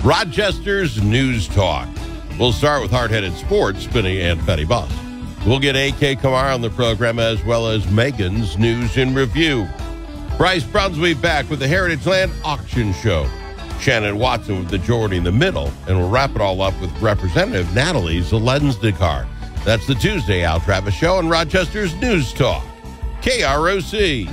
Rochester's News Talk. We'll start with Hard-Headed Sports, Spinny and Betty Boss. We'll get A.K. Kamar on the program, as well as Megan's News in Review. Bryce Brunswick back with the Heritage Land Auction Show. Shannon Watson with the Jordy in the middle, and we'll wrap it all up with Representative Natalie Zelensdekar. That's the Tuesday Al Travis Show on Rochester's News Talk. KROC.